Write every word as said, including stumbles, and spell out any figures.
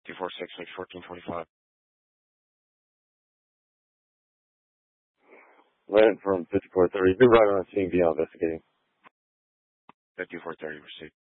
two four six, make fourteen twenty-five. Land from fifty-four thirty. You've been right on scene beyond investigating. fifty-four thirty, received.